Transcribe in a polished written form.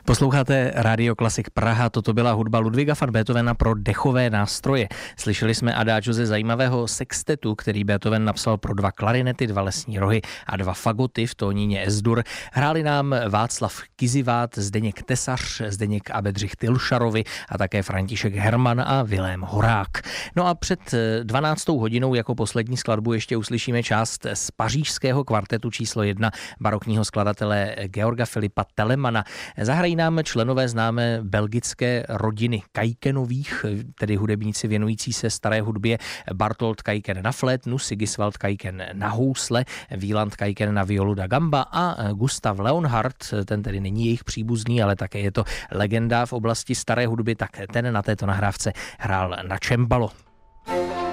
Posloucháte Radio Klasik Praha, toto byla hudba Ludwiga van Beethovena pro dechové nástroje. Slyšeli jsme adáčo ze zajímavého sextetu, který Beethoven napsal pro 2 klarinety, 2 lesní rohy a 2 fagoty v tóníně S-dur. Hráli nám Václav Kizivát, Zdeněk Tesař, Zdeněk a Bedřich Tylšarovi a také František Herman a Vilém Horák. No a před 12. hodinou jako poslední skladbu ještě uslyšíme část z pařížského kvartetu číslo 1 barokního skladatele Georga Filipa Telemana. Zahrají nám členové známé belgické rodiny Kajkenových, tedy hudebníci věnující se staré hudbě, Bartold Kajken na flétnu, Sigiswald Kajken na housle, Wieland Kajken na violu da gamba a Gustav Leonhardt, ten tedy není jejich příbuzný, ale také je to legenda v oblasti staré hudby, tak ten na této nahrávce hrál na cembalo.